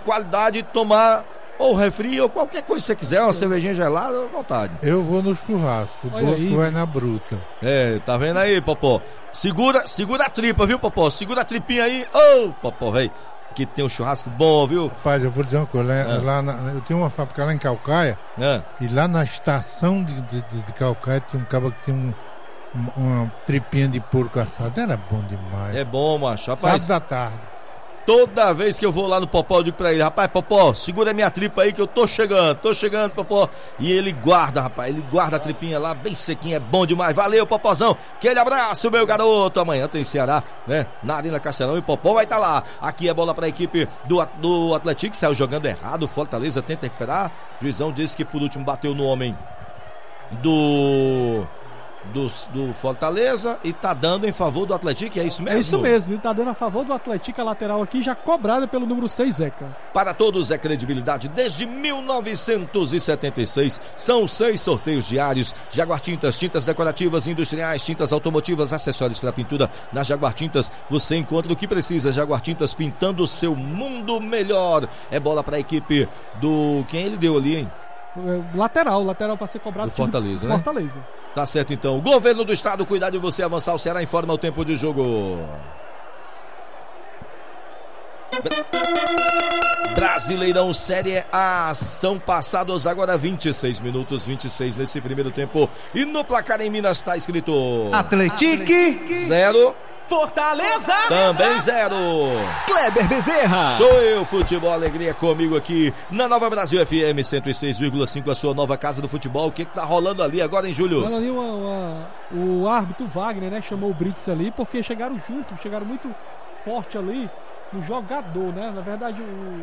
qualidade de tomar ou refri ou qualquer coisa que você quiser, uma cervejinha gelada, à vontade. Eu vou no churrasco, o Bosco vai na bruta. Tá vendo aí, Popó? Segura a tripa, viu, Popó? Segura a tripinha aí. Ô, Popó, velho, que tem um churrasco bom, viu? Rapaz, eu vou dizer uma coisa, eu tenho uma fábrica lá em Calcaia, e lá na estação de Calcaia tem um cara que tem uma tripinha de porco assado, era bom demais. É bom, macho, rapaz. Sábado da tarde. Toda vez que eu vou lá no Popó, eu digo pra ele, rapaz, Popó, segura a minha tripa aí que eu tô chegando, Popó. E ele guarda, rapaz, ele guarda a tripinha lá, bem sequinha, é bom demais. Valeu, Popózão, aquele abraço, meu garoto. Amanhã tem Ceará, né, na Arena Castelão, e Popó vai estar lá. Aqui é bola pra equipe do Atlético, que saiu jogando errado, Fortaleza tenta recuperar. O juizão disse que por último bateu no homem do Fortaleza e tá dando em favor do Atlético, é isso mesmo? É isso mesmo, ele tá dando a favor do Atlético, a lateral aqui já cobrada pelo número 6, Zeca. Para todos é credibilidade desde 1976, são 6 sorteios diários. Jaguar Tintas, tintas decorativas, industriais, tintas automotivas, acessórios para pintura. Na Jaguar Tintas você encontra o que precisa. Jaguar Tintas, pintando o seu mundo melhor. É bola para a equipe do... Quem ele deu ali, hein? Lateral para ser cobrado. Do Fortaleza, né? Fortaleza. Tá certo então. O governo do estado, cuidado de você avançar. O Ceará informa o tempo de jogo. Brasileirão Série A, são passados agora 26 minutos, 26 nesse primeiro tempo. E no placar em Minas está escrito Atlético 0, Fortaleza também 0. Kleber Bezerra. Sou eu, Futebol Alegria, comigo aqui na Nova Brasil FM 106,5, a sua nova casa do futebol. O que tá rolando ali agora, hein, Júlio? Olha ali o árbitro Wagner, né, chamou o Brits ali, porque chegaram juntos, chegaram muito forte ali no jogador, né? Na verdade,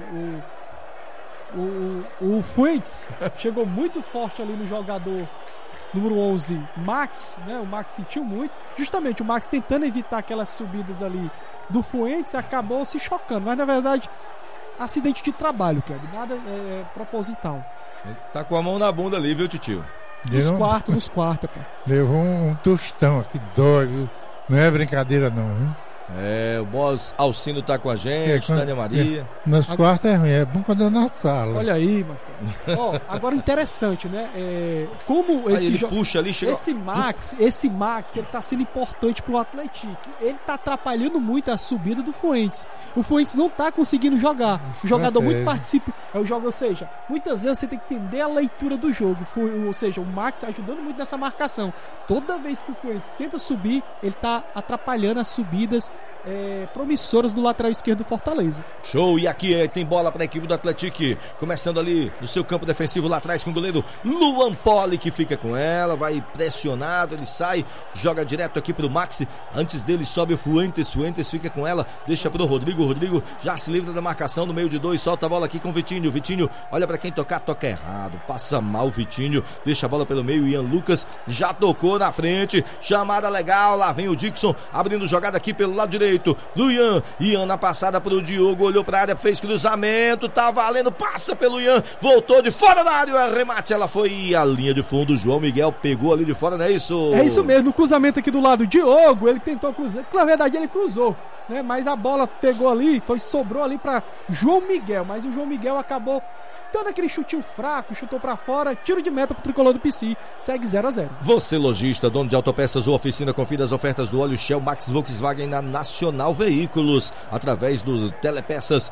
o Fuentes chegou muito forte ali no jogador número 11, Max, né? O Max sentiu muito. Justamente o Max tentando evitar aquelas subidas ali do Fuentes, acabou se chocando. Mas na verdade, acidente de trabalho, Kleber. Nada proposital. Ele tá com a mão na bunda ali, viu, titio? Nos quartos, pô. Levou um tostão aqui, dói, viu? Não é brincadeira não, viu? O Boss Alcino tá com a gente, Tânia Maria. Nos quartos é ruim, é bom quando é na sala. Olha aí, mano. Agora interessante, né? Como ele puxa ali, chega... Esse Max, ele tá sendo importante pro Atlético. Ele tá atrapalhando muito a subida do Fuentes. O Fuentes não tá conseguindo jogar. O jogador muito participa. Ou seja, muitas vezes você tem que entender a leitura do jogo. Ou seja, o Max ajudando muito nessa marcação. Toda vez que o Fuentes tenta subir, ele tá atrapalhando as subidas promissoras do lateral esquerdo do Fortaleza. Show, e aqui tem bola para a equipe do Atlético, começando ali no seu campo defensivo lá atrás com o goleiro Luan Poli, que fica com ela, vai pressionado, ele sai, joga direto aqui pro Maxi, antes dele sobe o Fuentes fica com ela, deixa pro Rodrigo já se livra da marcação no meio de 2, solta a bola aqui com o Vitinho, olha para quem tocar, toca errado, passa mal o Vitinho, deixa a bola pelo meio, Ian Lucas já tocou na frente, chamada legal, lá vem o Dixon, abrindo jogada aqui pelo lado direito, do Ian na passada pro Diogo, olhou pra área, fez cruzamento, tá valendo, passa pelo Ian, voltou de fora da área, o arremate, ela foi à linha de fundo, João Miguel pegou ali de fora, não é isso? É isso mesmo, o cruzamento aqui do lado, Diogo, ele tentou cruzar, na verdade ele cruzou, né, mas a bola pegou ali, sobrou ali pra João Miguel, mas o João Miguel acabou dando aquele chutinho fraco, chutou pra fora, tiro de meta pro tricolor do PC, segue 0-0. Você lojista, dono de autopeças ou oficina, confira as ofertas do óleo Shell Max Volkswagen na Nacional Veículos, através do Telepeças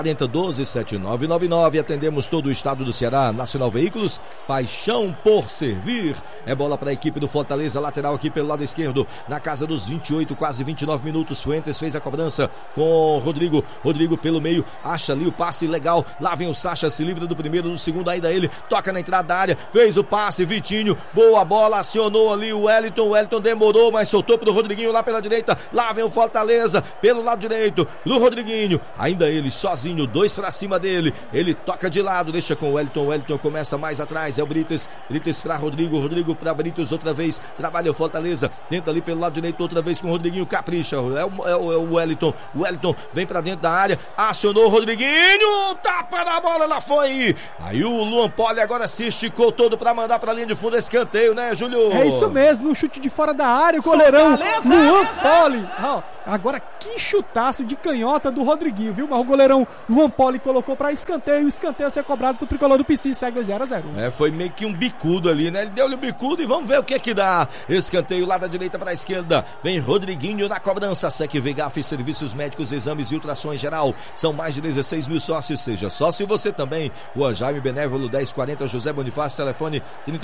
4012-7999, atendemos todo o estado do Ceará. Nacional Veículos, paixão por servir. É bola para a equipe do Fortaleza, lateral aqui pelo lado esquerdo, na casa dos 28, quase 29 minutos, Fuentes fez a cobrança com Rodrigo pelo meio, acha ali o passe legal, lá vem o Sacha, se livra do primeiro, do segundo ainda ele, toca na entrada da área, fez o passe, Vitinho, boa bola, acionou ali o Wellington demorou, mas soltou pro Rodriguinho lá pela direita, lá vem o Fortaleza, pelo lado direito, pro Rodriguinho, ainda ele sozinho, 2 pra cima dele, ele toca de lado, deixa com o Wellington começa mais atrás, é o Brites pra Rodrigo pra Brites outra vez, trabalha o Fortaleza, tenta ali pelo lado direito outra vez com o Rodriguinho, capricha, é o Wellington vem pra dentro da área, acionou o Rodriguinho, tapa na bola, ela foi. Aí o Luan Poli agora se esticou todo pra mandar pra linha de fundo, escanteio, né, Júlio? É isso mesmo, um chute de fora da área, o goleirão Luan Poli. Agora, que chutaço de canhota do Rodriguinho, viu? Mas o goleirão Luan Poli colocou para escanteio. O escanteio a ser cobrado pro tricolor do PC. Segue 0-0. Foi meio que um bicudo ali, né? Ele deu-lhe um bicudo e vamos ver o que é que dá. Escanteio lá da direita para a esquerda. Vem Rodriguinho na cobrança. Sec Vegaf, serviços médicos, exames e ultrassom em geral. São mais de 16 mil sócios. Seja sócio você também. Rua Jaime Benévolo 1040, José Bonifácio. Telefone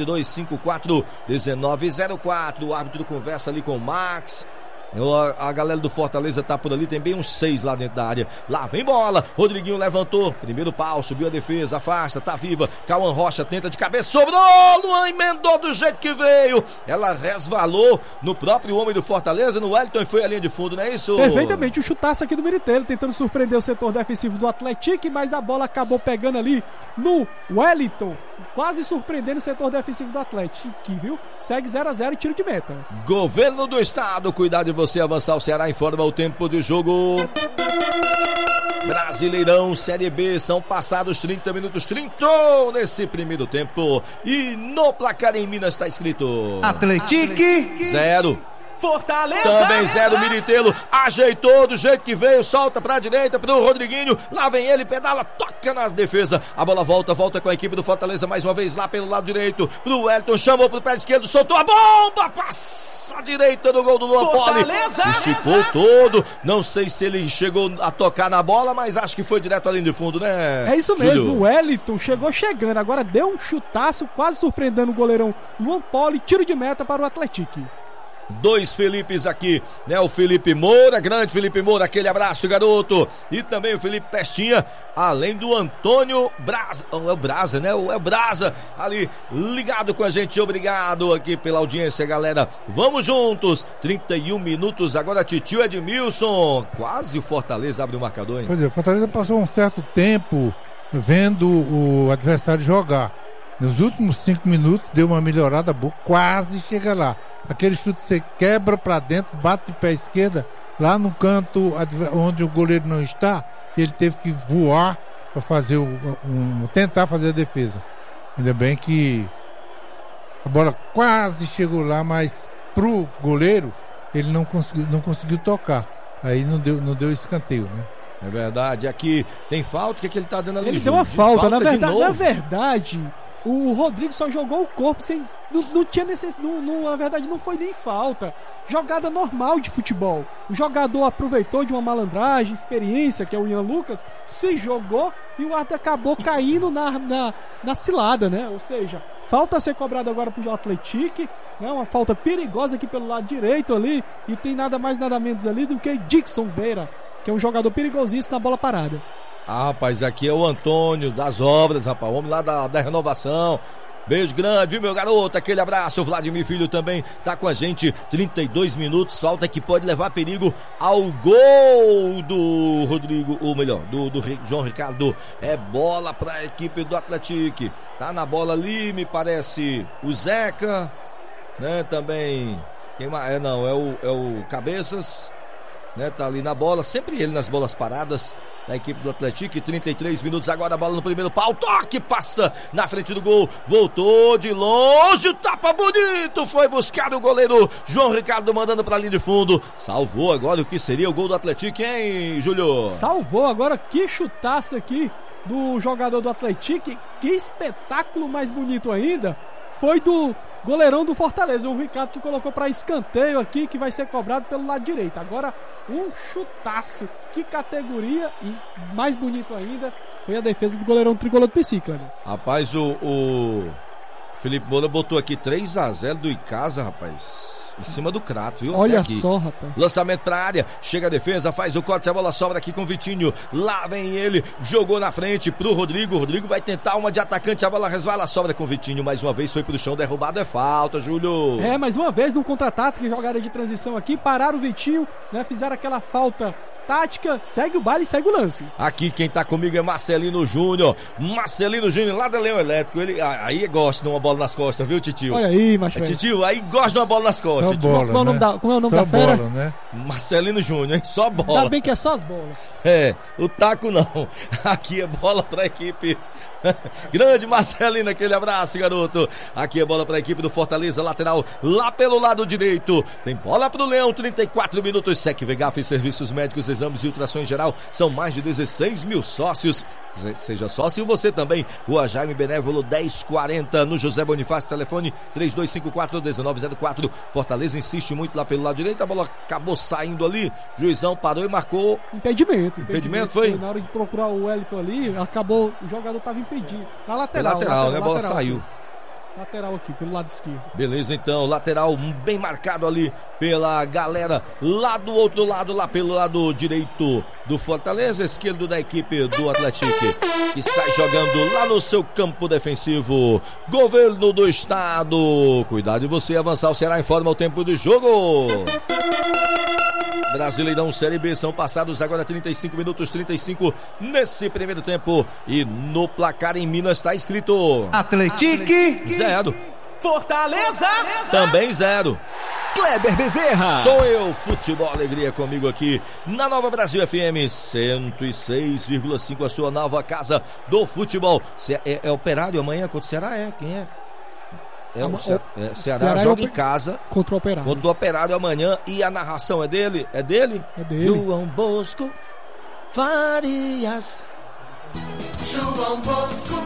3254-1904. O árbitro conversa ali com o Max. A galera do Fortaleza tá por ali, tem bem uns 6 lá dentro da área. Lá vem bola, Rodriguinho levantou, primeiro pau, subiu a defesa, afasta, tá viva. Cauã Rocha tenta de cabeça, sobrou, Luan emendou do jeito que veio. Ela resvalou no próprio homem do Fortaleza, no Wellington, e foi a linha de fundo, não é isso? Perfeitamente, o chutaço aqui do Miritello, tentando surpreender o setor defensivo do Atlético, mas a bola acabou pegando ali no Wellington, quase surpreendendo o setor defensivo do Atlético, viu? Segue 0-0 e tiro de meta. Governo do Estado, cuidado de você avançar. O Ceará informa o tempo de jogo. Brasileirão Série B, são passados 30 minutos, 30 nesse primeiro tempo. E no placar em Minas está escrito Atlético 0. Fortaleza também 0, Miritello ajeitou do jeito que veio, solta pra direita pro Rodriguinho, lá vem ele, pedala, toca nas defesas, a bola volta com a equipe do Fortaleza mais uma vez lá pelo lado direito, pro Wellington, chamou pro pé esquerdo, soltou a bomba, passa a direita do gol do Luan Poli, se esticou todo, não sei se ele chegou a tocar na bola, mas acho que foi direto ali de fundo, né? É isso mesmo, o Wellington chegou chegando, agora deu um chutaço, quase surpreendendo o goleirão Luan Poli, tiro de meta para o Atlético. 2 Felipes aqui, né? O Felipe Moura, grande Felipe Moura, aquele abraço, garoto. E também o Felipe Pestinha, além do Antônio Braza, é o Braza, né? É o Braza ali ligado com a gente. Obrigado aqui pela audiência, galera. Vamos juntos. 31 minutos agora, Titio Edmilson. Quase o Fortaleza abre o marcador, hein? Pois é, o Fortaleza passou um certo tempo vendo o adversário jogar. Nos últimos 5 minutos deu uma melhorada boa, quase chega lá. Aquele chute que você quebra para dentro, bate de pé esquerda, lá no canto onde o goleiro não está, ele teve que voar para fazer tentar fazer a defesa. Ainda bem que a bola quase chegou lá, mas pro goleiro ele não conseguiu tocar. Aí não deu escanteio, né? É verdade, aqui tem falta, o que ele tá dando ali? Ele deu uma falta, na verdade, o Rodrigo só jogou o corpo sem. Não tinha necessidade. Na verdade, não foi nem falta. Jogada normal de futebol. O jogador aproveitou de uma malandragem, experiência, que é o Ian Lucas, se jogou e o árbitro acabou caindo na cilada, né? Ou seja, falta a ser cobrada agora pro Atlético, né? Uma falta perigosa aqui pelo lado direito ali. E tem nada mais, nada menos ali do que Dixon Veira, que é um jogador perigosíssimo na bola parada. Ah, rapaz, aqui é o Antônio das Obras, rapaz, homem lá da Renovação. Beijo grande, viu, meu garoto? Aquele abraço. O Vladimir Filho também tá com a gente. 32 minutos, falta que pode levar perigo ao gol do Rodrigo, ou melhor, do João Ricardo. É bola pra equipe do Atlético. Tá na bola ali, me parece o Zeca, né? Também. Quem mais? Não, é o Cabeças, né? Tá ali na bola, sempre ele nas bolas paradas da equipe do Atlético. 33 minutos agora, a bola no primeiro pau, toque, passa na frente do gol, voltou de longe, tapa bonito, foi buscar o goleiro João Ricardo, mandando pra linha de fundo, salvou agora o que seria o gol do Atlético, hein, Júlio? Salvou agora, que chutaça aqui do jogador do Atlético, que espetáculo mais bonito ainda, foi do goleirão do Fortaleza, o Ricardo, que colocou para escanteio aqui, que vai ser cobrado pelo lado direito. Agora um chutaço, que categoria, e mais bonito ainda foi a defesa do goleirão tricolor do Psica, né? Rapaz, o Felipe Moura botou aqui 3-0 do Icasa, rapaz, em cima do Crato, viu? Olha só, rapaz. Lançamento pra área, chega a defesa, faz o corte, a bola sobra aqui com o Vitinho, lá vem ele, jogou na frente pro Rodrigo, o Rodrigo vai tentar uma de atacante, a bola resvala, sobra com o Vitinho, mais uma vez foi pro chão, derrubado, é falta, Júlio. É, mais uma vez no contra-ataque, jogada de transição aqui, pararam o Vitinho, né, fizeram aquela falta tática, segue o baile e segue o lance. Aqui quem tá comigo é Marcelino Júnior. Marcelino Júnior lá da Leão Elétrico. Ele aí gosta de uma bola nas costas, viu, Titio? Olha aí, macho. Titio, aí gosta de uma bola nas costas. Só bola, Como é o nome Só da fera? bola, né? Marcelino Júnior, hein? Só bola. Ainda bem que é só as bolas. É, o taco não. Aqui é bola pra equipe. Grande Marcelino, aquele abraço, garoto. Aqui é bola pra equipe do Fortaleza, lateral lá pelo lado direito. Tem bola pro Leão, 34 minutos. Sec Vegaf, serviços médicos, exames e ultrassom em geral. São mais de 16 mil sócios. Seja sócio você também. Rua Jaime Benévolo 1040 no José Bonifácio, telefone 3254-1904. Fortaleza insiste muito lá pelo lado direito. A bola acabou saindo ali. Juizão parou e marcou Impedimento foi? Na hora de procurar o Wellington ali, acabou, o jogador estava impedido. Na lateral. Lateral, né? A bola saiu. Lateral aqui, pelo lado esquerdo. Beleza, então, lateral bem marcado ali pela galera lá do outro lado, lá pelo lado direito do Fortaleza, esquerdo da equipe do Atlético, que sai jogando lá no seu campo defensivo. Governo do Estado, cuidado de você avançar, o Ceará informa o tempo do jogo. Brasileirão Série B, são passados agora 35 minutos, 35 nesse primeiro tempo. E no placar em Minas está escrito Atlético 0. Fortaleza Também 0. Kleber Bezerra. Sou eu, Futebol Alegria, comigo aqui na Nova Brasil FM 106,5, a sua nova casa do futebol. É Operário amanhã contra o Ceará? Quem é? Ceará joga em casa contra o Operário. Contra o Operário amanhã. E a narração é dele? É dele? É dele. João Bosco Farias. João Bosco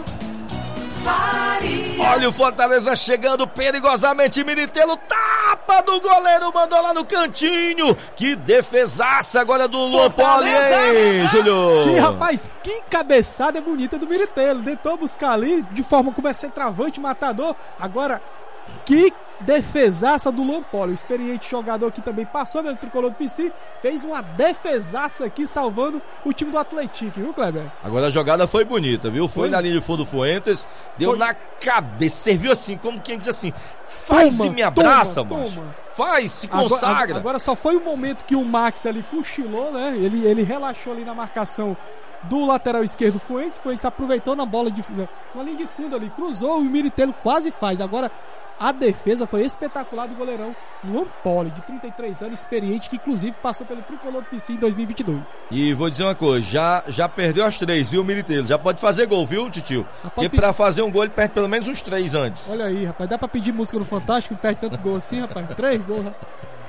Farias. Olha o Fortaleza chegando perigosamente. Militelo, tapa do goleiro, mandou lá no cantinho. Que defesaça agora do Luan Poli, hein, Júlio? Que rapaz, que cabeçada bonita do Militelo. Tentou buscar ali de forma como é centroavante, matador. Agora, que defesaça do Luan Poli. O experiente jogador que também passou pelo tricolor do PC, fez uma defesaça aqui salvando o time do Atlético, viu, Kleber? Agora a jogada foi bonita, viu? Foi na linha de fundo do Fuentes, deu na cabeça, serviu assim, como quem diz assim, faz e me abraça, macho. Faz, se consagra. Agora só foi o momento que o Max ali cochilou, né? Ele relaxou ali na marcação do lateral esquerdo Fuentes aproveitou na bola na linha de fundo ali, cruzou e o Militelo quase faz. Agora a defesa foi espetacular do goleirão Luan Poli, de 33 anos, experiente, que inclusive passou pelo tricolor do PC em 2022. E vou dizer uma coisa, já perdeu as 3, viu, Militelo? Já pode fazer gol, viu, Titio? Porque pra fazer um gol ele perde pelo menos uns 3 antes. Olha aí, rapaz, dá pra pedir música no Fantástico e perde tanto gol assim, rapaz? 3 gols, rapaz.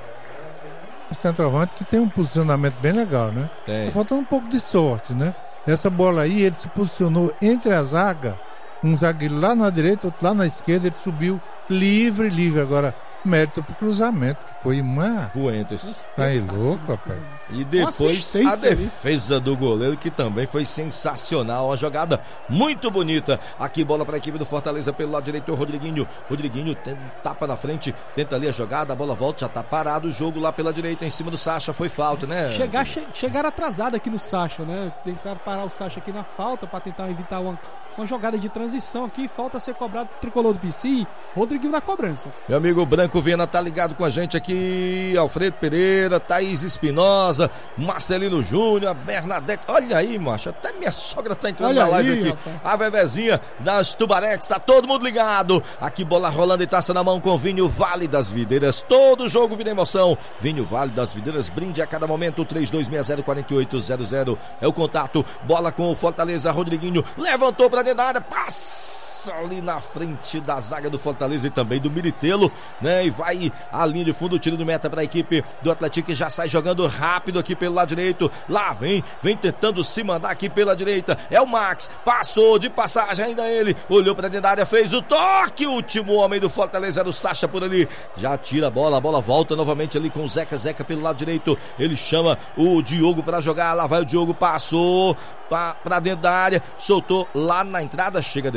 O centroavante que tem um posicionamento bem legal, né? Tem. Tá faltando um pouco de sorte, né? Essa bola aí, ele se posicionou entre a zaga, um zagueiro lá na direita, outro lá na esquerda, ele subiu livre. Agora, mérito pro cruzamento, que foi uma... Fuentes. Tá aí louco, rapaz. E depois a defesa do goleiro, que também foi sensacional. Uma jogada muito bonita. Aqui bola para a equipe do Fortaleza pelo lado direito, o Rodriguinho tem um tapa na frente, tenta ali a jogada, a bola volta, já tá parado o jogo lá pela direita, em cima do Sacha, foi falta, né? Chegaram atrasado aqui no Sacha, né? Tentaram parar o Sacha aqui na falta para tentar evitar uma jogada de transição aqui, falta a ser cobrado pro tricolor do PC, Rodriguinho na cobrança. Meu amigo Branco Viana tá ligado com a gente aqui, Alfredo Pereira, Thaís Espinosa, Marcelino Júnior, Bernadette, olha aí, macho, até minha sogra tá entrando na live aqui, rapaz. A Vevezinha das Tubaretes, tá todo mundo ligado, aqui bola rolando e taça na mão com Vinho Vale das Videiras, todo jogo vira emoção, Vinho Vale das Videiras, brinde a cada momento, 3260-4800 é o contato, bola com o Fortaleza, Rodriguinho, levantou pra dentro da área, passa ali na frente da zaga do Fortaleza e também do Militelo, né, e vai a linha de fundo, tiro de meta para a equipe do Atlético, que já sai jogando rápido aqui pelo lado direito, lá vem tentando se mandar aqui pela direita, é o Max, passou de passagem ainda ele, olhou para dentro da área, fez o toque, o último homem do Fortaleza era o Sacha por ali, já tira a bola volta novamente ali com o Zeca pelo lado direito, ele chama o Diogo para jogar, lá vai o Diogo, passou para dentro da área, soltou lá na entrada, chega a defesa, corre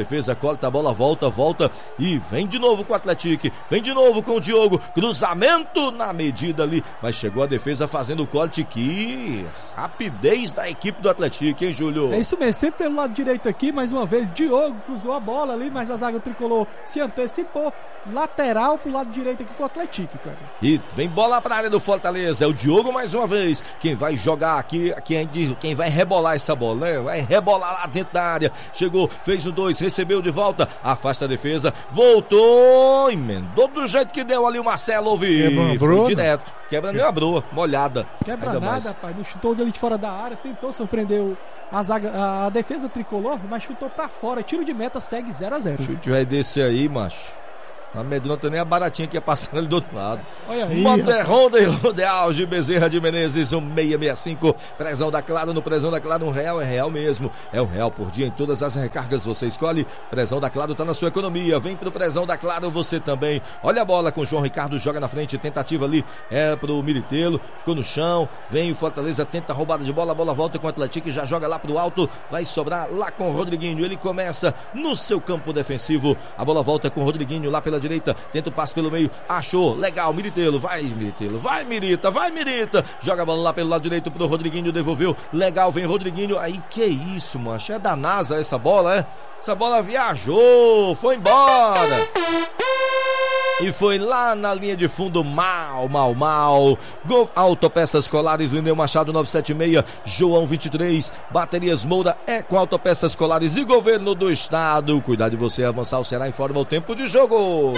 volta, a bola volta e vem de novo com o Atlético, vem de novo com o Diogo, cruzamento na medida ali, mas chegou a defesa fazendo o corte, que rapidez da equipe do Atlético, hein, Júlio? É isso mesmo, sempre pelo lado direito aqui, mais uma vez, Diogo cruzou a bola ali, mas a zaga tricolor se antecipou, lateral pro lado direito aqui com o Atlético, cara. E vem bola pra área do Fortaleza, é o Diogo mais uma vez, quem vai jogar aqui, quem vai rebolar essa bola, né? Vai rebolar lá dentro da área, chegou, fez o 2, recebeu de volta, afasta a defesa, voltou, emendou do jeito que deu ali o Marcelo, foi direto, quebra nem a broa, molhada. Quebra nada, rapaz, não chutou ali de fora da área, tentou surpreender a defesa tricolor, mas chutou pra fora, tiro de meta, segue 0-0. Chute vai descer aí, macho. Não amedronta nem a baratinha que ia passando ali do outro lado. Olha aí. Monterronda e Rodeal, Bezerra de Menezes, 1665. Prezão da Claro, no Prezão da Claro, R$1 é real mesmo. É R$1 por dia em todas as recargas. Você escolhe. Prezão da Claro tá na sua economia. Vem pro Prezão da Claro você também. Olha a bola com o João Ricardo, joga na frente. Tentativa ali é pro Militelo. Ficou no chão. Vem o Fortaleza, tenta a roubada de bola. A bola volta com o Atlético e já joga lá pro alto. Vai sobrar lá com o Rodriguinho. Ele começa no seu campo defensivo. A bola volta com o Rodriguinho lá pela direita, tenta o passe pelo meio, achou, legal, Militelo, vai Mirita, joga a bola lá pelo lado direito pro Rodriguinho, devolveu, legal, vem Rodriguinho, aí que isso, mancha, é da NASA essa bola, é? Essa bola viajou, foi embora. E foi lá na linha de fundo, mal. Autopeças Colares, Lineu Machado 976, João 23, Baterias Moura é com Autopeças Colares e Governo do Estado. Cuidar de você avançar, o Ceará informa o tempo de jogo.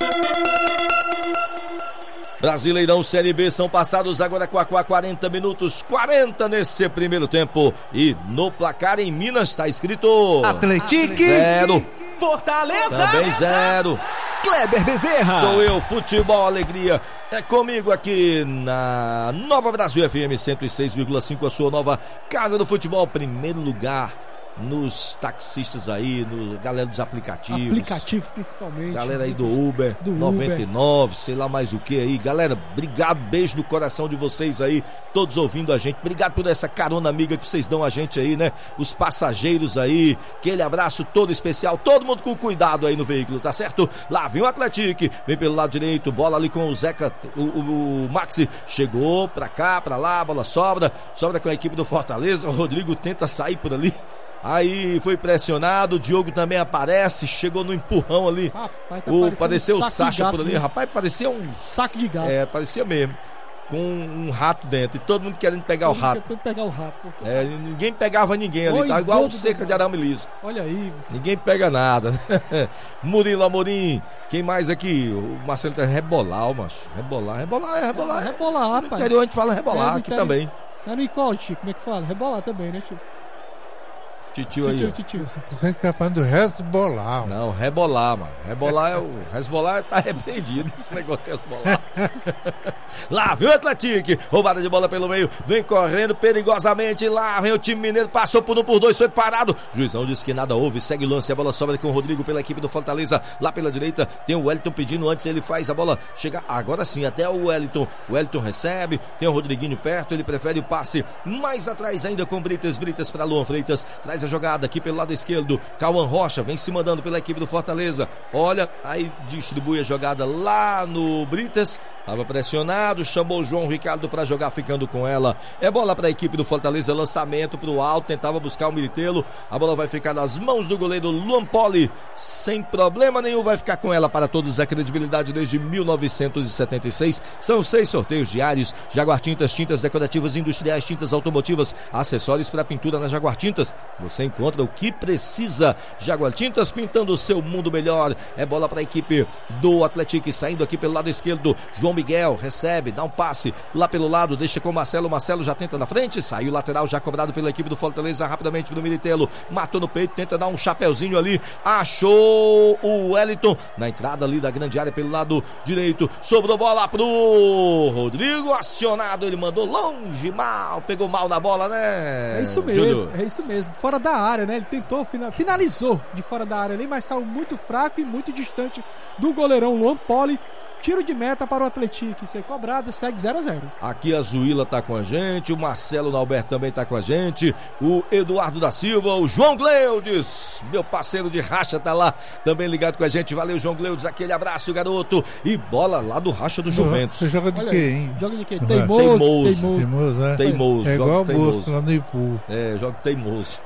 Brasileirão Série B, são passados agora 40 minutos, 40 nesse primeiro tempo. E no placar em Minas está escrito Atlético 0, Fortaleza também 0. Kleber Bezerra. Sou eu, Futebol Alegria. É comigo aqui na Nova Brasil FM 106,5, a sua nova casa do futebol. Primeiro lugar nos taxistas aí, no galera dos aplicativos. Aplicativo principalmente. Galera aí do Uber, 99, sei lá mais o que aí. Galera, obrigado, beijo no coração de vocês aí, todos ouvindo a gente. Obrigado por essa carona amiga que vocês dão a gente aí, né? Os passageiros aí, aquele abraço todo especial, todo mundo com cuidado aí no veículo, tá certo? Lá vem o Atlético, vem pelo lado direito, bola ali com o Zeca, o Maxi, chegou pra cá, pra lá, a bola sobra com a equipe do Fortaleza, o Rodrigo tenta sair por ali. Aí foi pressionado, o Diogo também aparece, chegou no empurrão ali. Rapaz, pareceu o Sacha por ali, mesmo. Rapaz, parecia um saco de gato. É, parecia mesmo. Com um rato dentro, e todo mundo querendo pegar o rato. Ninguém pegava ninguém ali, tá igual cerca de arame liso. Olha aí. Ninguém pega nada. Murilo Amorim, quem mais aqui? O Marcelo tá rebolar, macho. Rebolar, rapaz. No interior a gente fala rebolar aqui também. Tá no Icol, Chico, como é que fala? Rebolar também, né, Chico? Titio aí. Você está falando do resbolar. Não, rebolar, mano. Resbolar tá repreendido esse negócio de resbolar. Lá vem o Atlético, roubada de bola pelo meio, vem correndo perigosamente, lá vem o time mineiro, passou por 1 por 2, foi parado. Juizão disse que nada houve, segue o lance, a bola sobra com o Rodrigo pela equipe do Fortaleza, lá pela direita, tem o Wellington pedindo antes, ele faz a bola chegar, agora sim, até o Wellington recebe, tem o Rodriguinho perto, ele prefere o passe mais atrás ainda com Britas para Luan Freitas, traz a jogada aqui pelo lado esquerdo, Cauã Rocha vem se mandando pela equipe do Fortaleza, olha, aí distribui a jogada lá no Britas, estava pressionado, chamou o João Ricardo para jogar, ficando com ela, é bola para a equipe do Fortaleza, lançamento para o alto, tentava buscar o Militelo, a bola vai ficar nas mãos do goleiro Luan Poli, sem problema nenhum, vai ficar com ela para todos, a credibilidade desde 1976, são 6 sorteios diários, Jaguar Tintas, tintas decorativas industriais, tintas automotivas, acessórios para pintura na Jaguar Tintas, você encontra o que precisa, Jaguar Tintas pintando o seu mundo melhor, é bola para a equipe do Atlético, saindo aqui pelo lado esquerdo, João Miguel recebe, dá um passe lá pelo lado, deixa com o Marcelo já tenta na frente, saiu lateral já cobrado pela equipe do Fortaleza, rapidamente pro Militelo, matou no peito, tenta dar um chapeuzinho ali, achou o Wellington, na entrada ali da grande área pelo lado direito, sobrou bola pro Rodrigo, acionado, ele mandou longe, mal, pegou mal na bola, né? É isso mesmo, fora da área, né? Ele tentou, finalizou de fora da área ali, mas saiu muito fraco e muito distante do goleirão Luan Poli. Tiro de meta para o Atlético ser cobrado e segue 0-0. Aqui a Zuíla tá com a gente, o Marcelo Nauberto também tá com a gente, o Eduardo da Silva, o João Gleudes, meu parceiro de racha, tá lá também ligado com a gente. Valeu, João Gleudes, aquele abraço, garoto. E bola lá do racha do Juventus. Você joga de Olha quê, aí, hein? joga de quê? Teimoso. Teimoso, é? Teimoso, É igual joga o teimoso. Bosco lá no Ipu. É, joga teimoso.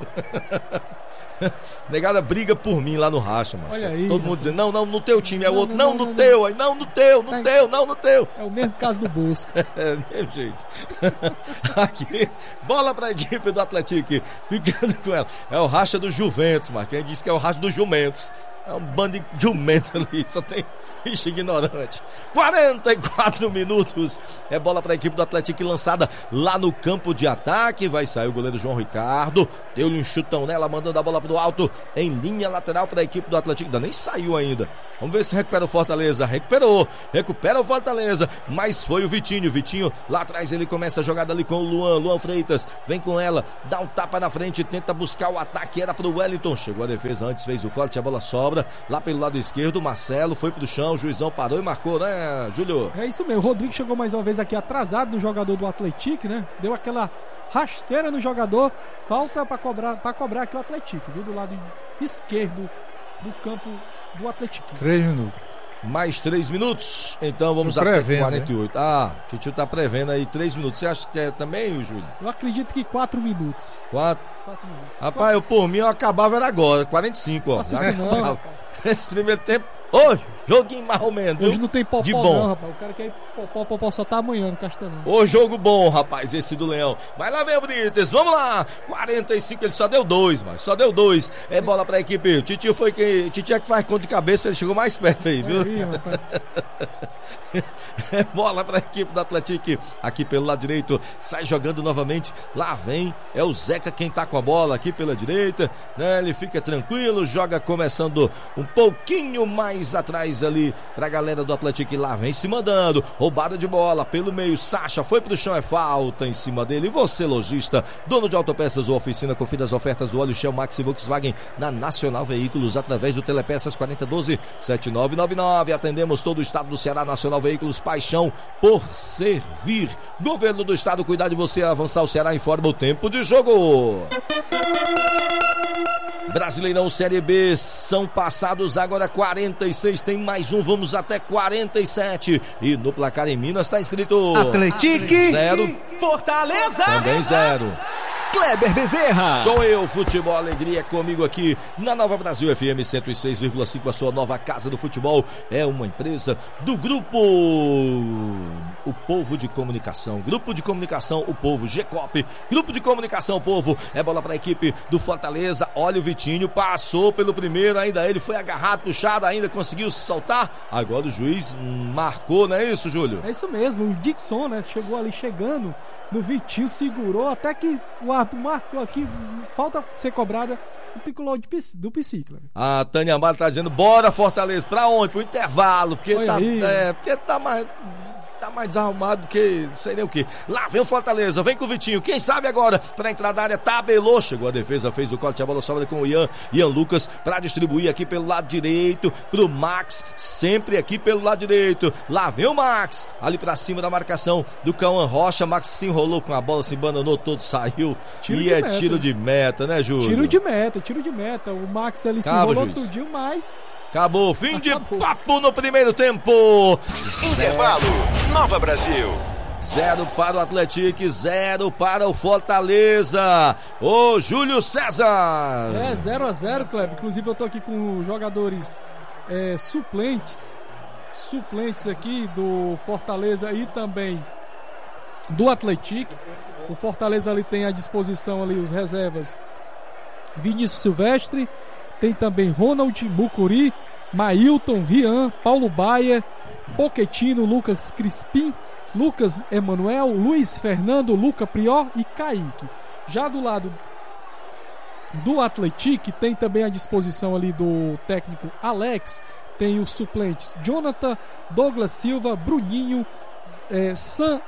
Negada briga por mim lá no racha, mano. Olha aí, todo mundo dizendo, não, no teu time, é o Não, outro, não, não, no não, teu, aí não, no teu, no Tá. teu, não, no teu. É o mesmo caso do Bosco. É, do mesmo jeito. Aqui, bola pra equipe do Atlético, ficando com ela. É o racha do Juventus, mas quem disse que é o racha dos jumentos? É um bando de jumento ali, só tem bicho ignorante. 44 minutos. É bola para a equipe do Atlético lançada lá no campo de ataque. Vai sair o goleiro João Ricardo. Deu-lhe um chutão nela, mandando a bola pro alto. Em linha lateral para a equipe do Atlético. Ainda nem saiu ainda. Vamos ver se recupera o Fortaleza. Recuperou. Recupera o Fortaleza. Mas foi o Vitinho. Vitinho lá atrás ele começa a jogada ali com o Luan. Luan Freitas vem com ela. Dá um tapa na frente. Tenta buscar o ataque. Era pro Wellington. Chegou a defesa antes. Fez o corte. A bola sobra. Lá pelo lado esquerdo. O Marcelo foi pro chão. O juizão parou e marcou, né, Júlio? É isso mesmo. O Rodrigo chegou mais uma vez aqui atrasado no jogador do Atlético, né? Deu aquela rasteira no jogador. Falta para cobrar aqui o Atlético, viu? Do lado esquerdo do campo do Atlético. 3 minutos. Mais 3 minutos. Então vamos Tô até prevendo, 48. Ah, o Titio tá prevendo aí 3 minutos. Você acha que é também, Júlio? Eu acredito que 4 minutos. 4? 4 minutos. Rapaz, eu por mim eu acabava era agora. 45, ó. Nossa, isso não, rapaz. Esse primeiro tempo. Ô, joguinho mais ou menos. Hoje viu? não tem popó de bom. não, rapaz. O cara quer ir popó só tá amanhã no Castelão. Ô, jogo bom, rapaz, esse do Leão. Mas lá vem o Brites, vamos lá. 45, ele só deu 2, mas só deu 2. É bola pra equipe. O Titio foi que. Titio é que faz conta de cabeça, ele chegou mais perto aí, viu? Aí, rapaz. É bola pra equipe do Atlético. Aqui pelo lado direito, sai jogando novamente. Lá vem, é o Zeca quem tá com a bola aqui pela direita, né? Ele fica tranquilo, joga começando um pouquinho mais atrás ali pra galera do Atlético. Lá vem se mandando, roubada de bola pelo meio. Sacha foi pro chão, é falta em cima dele. E você, lojista, dono de autopeças ou oficina, confira as ofertas do óleo Shell Max e Volkswagen na Nacional Veículos através do Telepeças 4012-7999. Atendemos todo o estado do Ceará. Nacional Veículos, paixão por servir. Governo do estado, cuidar de você. Avançar o Ceará, informa o tempo de jogo. Brasileirão Série B, são passados agora 46, tem mais um, vamos até 47. E no placar em Minas está escrito Atlético 0, Fortaleza também 0. Kleber Bezerra. Sou eu, Futebol Alegria, comigo aqui na Nova Brasil FM 106,5, a sua nova casa do futebol. É uma empresa do grupo O Povo de Comunicação. Grupo de Comunicação O Povo, GCOP. Grupo de Comunicação O Povo. É bola para a equipe do Fortaleza. Olha o Vitinho, passou pelo primeiro, ainda ele foi agarrado, puxado, ainda conseguiu se soltar. Agora o juiz marcou, não é isso, Júlio? É isso mesmo, o Dixon, né? Chegou ali chegando no Vitinho, segurou, até que o árbitro marcou aqui, falta ser cobrada o tricolor do Psicla. A Tânia Amaro tá dizendo, bora Fortaleza, pra onde? Pro intervalo, porque Olha aí. porque tá mais desarrumado do que sei nem o que. Lá vem o Fortaleza, vem com o Vitinho, quem sabe agora, pra entrar da área, tabelou, chegou a defesa, fez o corte, a bola sobra com o Ian Lucas, pra distribuir aqui pelo lado direito, pro Max, sempre aqui pelo lado direito, lá vem o Max, ali pra cima da marcação do Cauã Rocha, Max se enrolou com a bola, se embananou todo, saiu, Tiro e de é meta. tiro de meta, né, Júlio? Tiro de meta, o Max ali se Acaba, enrolou juiz. tudinho, mas... Acabou, fim de Acabou. papo no primeiro tempo. Intervalo. Nova Brasil. 0 para o Atlético, 0 para o Fortaleza. Ô, Júlio César. É 0-0, Kleber. Inclusive eu tô aqui com jogadores suplentes aqui do Fortaleza e também do Atlético. O Fortaleza ali tem à disposição ali os reservas Vinícius Silvestre, tem também Ronald, Mucuri, Mailton, Rian, Paulo Baia, Pochettino, Lucas Crispim, Lucas Emanuel, Luiz Fernando, Luca Prior e Kaique. Já do lado do Atlético tem também à disposição ali do técnico Alex, tem os suplentes Jonathan, Douglas Silva, Bruninho, San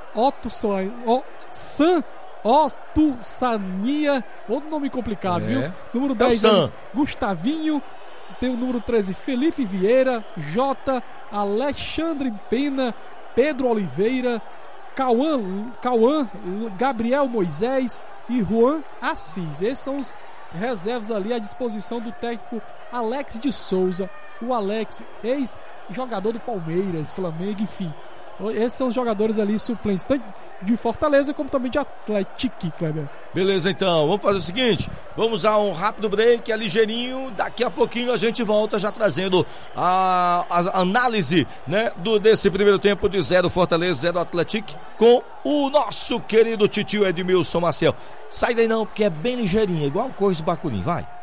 Otto Sania, outro nome complicado, viu? Número 10, Sam. Gustavinho, tem o número 13, Felipe Vieira, Jota, Alexandre Pena, Pedro Oliveira, Cauã, Gabriel Moisés e Juan Assis. Esses são os reservas ali à disposição do técnico Alex de Souza. O Alex, ex-jogador do Palmeiras, Flamengo, enfim. Esses são os jogadores ali suplentes, tanto de Fortaleza como também de Atlético, Kleber. Beleza, então, vamos fazer o seguinte, vamos a um rápido break, é ligeirinho, daqui a pouquinho a gente volta já trazendo a análise, né, desse primeiro tempo de 0 Fortaleza, 0 Atlético, com o nosso querido titio Edmilson Maciel. Sai daí não, porque é bem ligeirinho, igual um coisa de bacurim, vai.